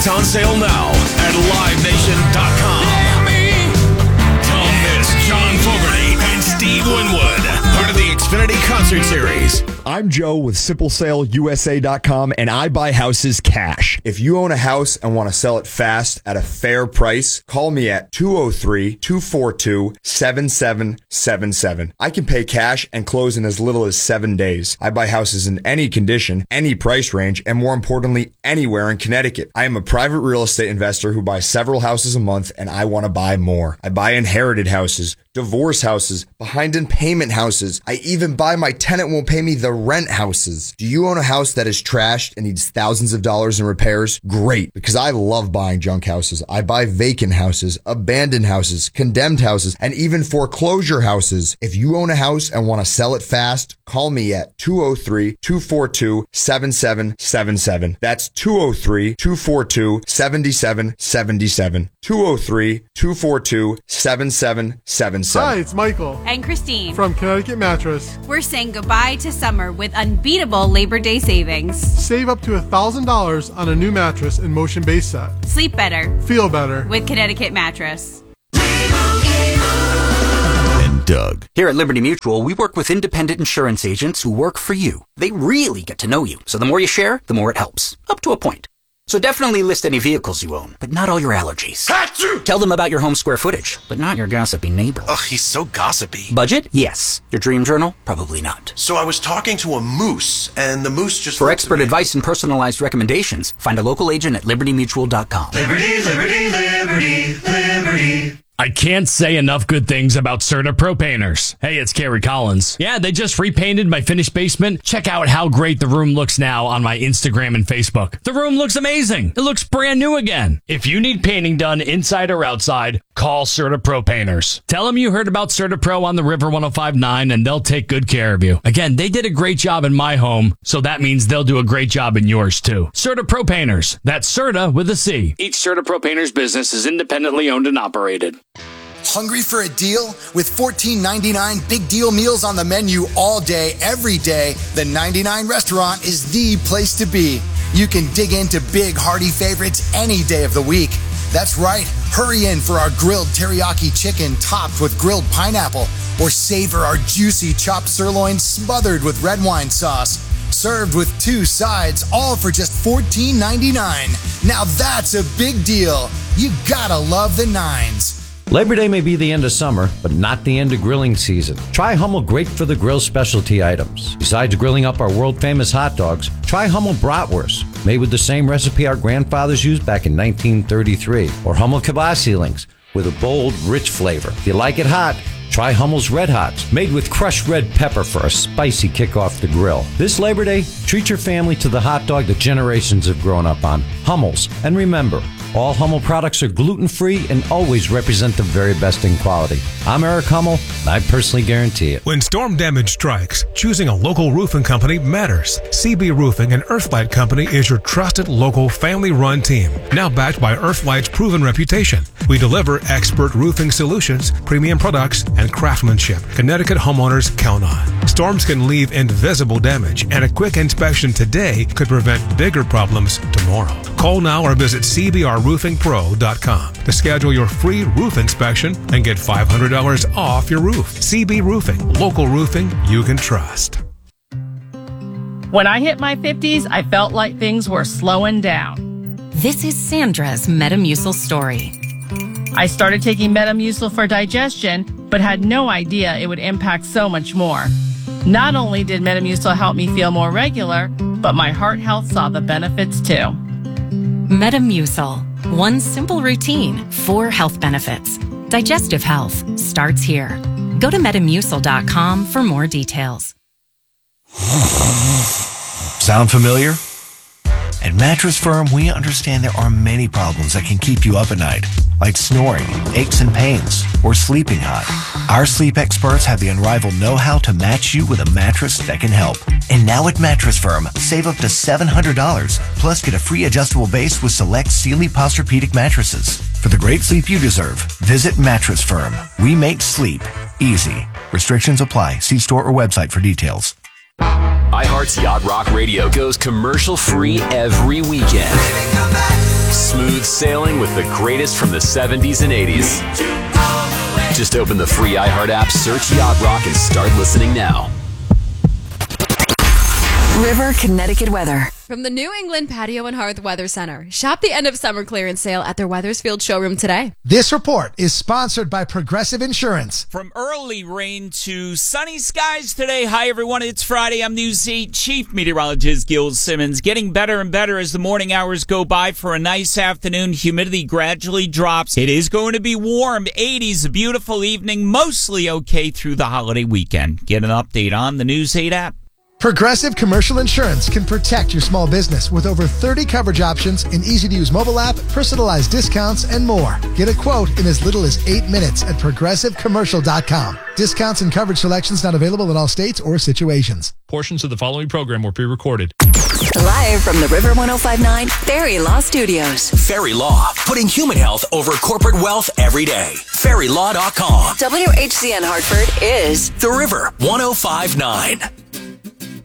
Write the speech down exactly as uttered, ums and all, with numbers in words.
Tickets on sale now at live nation dot com. Don't miss John Fogerty and Steve Winwood, part of the Xfinity Concert Series. I'm Joe with Simple Sale U S A dot com, and I buy houses cash. If you own a house and want to sell it fast at a fair price, call me at two oh three, two four two, seven seven seven seven. I can pay cash and close in as little as seven days. I buy houses in any condition, any price range, and more importantly, anywhere in Connecticut. I am a private real estate investor who buys several houses a month, and I want to buy more. I buy inherited houses, divorce houses, behind in payment houses. I even buy my tenant won't pay me the rent houses. Do you own a house that is trashed and needs thousands of dollars in repairs? Great, because I love buying junk houses. I buy vacant houses, abandoned houses, condemned houses, and even foreclosure houses. If you own a house and want to sell it fast, call me at two oh three, two four two, seven seven seven seven. That's two oh three, two four two, seven seven seven seven. two oh three, two four two, seven seven seven seven. Hi, it's Michael and Christine from Connecticut Mattress. We're saying goodbye to summer with unbeatable Labor Day savings. Save up to one thousand dollars on a new mattress and motion base set. Sleep better. Feel better. With Connecticut Mattress. And Doug. Here at Liberty Mutual, we work with independent insurance agents who work for you. They really get to know you, so the more you share, the more it helps. Up to a point. So definitely list any vehicles you own, but not all your allergies. Achoo! Tell them about your home square footage, but not your gossipy neighbor. Ugh, he's so gossipy. Budget? Yes. Your dream journal? Probably not. So I was talking to a moose, and the moose just... For expert advice and personalized recommendations, find a local agent at liberty mutual dot com. Liberty, liberty, liberty, liberty. I can't say enough good things about Serta Pro Painters. Hey, it's Kerry Collins. Yeah, they just repainted my finished basement. Check out how great the room looks now on my Instagram and Facebook. The room looks amazing. It looks brand new again. If you need painting done inside or outside, call Serta Pro Painters. Tell them you heard about Serta Pro on the River one oh five point nine and they'll take good care of you. Again, they did a great job in my home, so that means they'll do a great job in yours too. Serta Pro Painters. That's Serta with a C. Each Serta Pro Painters business is independently owned and operated. Hungry for a deal? With fourteen ninety-nine big deal meals on the menu all day, every day, the ninety-nine restaurant is the place to be. You can dig into big, hearty favorites any day of the week. That's right. Hurry in for our grilled teriyaki chicken topped with grilled pineapple, or savor our juicy chopped sirloin smothered with red wine sauce. Served with two sides, all for just fourteen ninety-nine. Now that's a big deal. You gotta love the nines. Labor Day may be the end of summer, but not the end of grilling season. Try Hummel Great for the Grill specialty items. Besides grilling up our world-famous hot dogs, try Hummel Bratwurst, made with the same recipe our grandfathers used back in nineteen thirty-three. Or Hummel Kibasi links, with a bold, rich flavor. If you like it hot, try Hummel's Red Hots, made with crushed red pepper for a spicy kick off the grill. This Labor Day, treat your family to the hot dog that generations have grown up on, Hummel's. And remember, all Hummel products are gluten-free and always represent the very best in quality. I'm Eric Hummel, and I personally guarantee it. When storm damage strikes, choosing a local roofing company matters. C B Roofing and Earthlight Company is your trusted local family-run team, now backed by Earthlight's proven reputation. We deliver expert roofing solutions, premium products, and craftsmanship Connecticut homeowners count on. Storms can leave invisible damage, and a quick inspection today could prevent bigger problems tomorrow. Call now or visit c b r roofing pro dot com to schedule your free roof inspection and get five hundred dollars off your roof. C B Roofing, local roofing you can trust. When I hit my fifties, I felt like things were slowing down. This is Sandra's Metamucil story. I started taking Metamucil for digestion, but had no idea it would impact so much more. Not only did Metamucil help me feel more regular, but my heart health saw the benefits too. Metamucil. One simple routine, four health benefits. Digestive health starts here. Go to metamucil dot com for more details. Sound familiar? At Mattress Firm, we understand there are many problems that can keep you up at night, like snoring, aches and pains, or sleeping hot. Our sleep experts have the unrivaled know-how to match you with a mattress that can help. And now at Mattress Firm, save up to seven hundred dollars, plus get a free adjustable base with select Sealy Posturepedic mattresses. For the great sleep you deserve, visit Mattress Firm. We make sleep easy. Restrictions apply. See store or website for details. iHeart's Yacht Rock Radio goes commercial-free every weekend. Smooth sailing with the greatest from the seventies and eighties. Just open the free iHeart app, search Yacht Rock, and start listening now. River, Connecticut weather. From the New England Patio and Hearth Weather Center. Shop the end of summer clearance sale at their Weathersfield showroom today. This report is sponsored by Progressive Insurance. From early rain to sunny skies today. Hi, everyone. It's Friday. I'm News eight Chief Meteorologist Gil Simmons. Getting better and better as the morning hours go by for a nice afternoon. Humidity gradually drops. It is going to be warm. eighties, a beautiful evening. Mostly okay through the holiday weekend. Get an update on the News eight app. Progressive Commercial Insurance can protect your small business with over thirty coverage options, an easy-to-use mobile app, personalized discounts, and more. Get a quote in as little as eight minutes at progressive commercial dot com. Discounts and coverage selections not available in all states or situations. Portions of the following program were pre-recorded. Live from the River one oh five point nine Ferry Law Studios. Ferry Law, putting human health over corporate wealth every day. ferry law dot com. W H C N Hartford is The River one oh five point nine.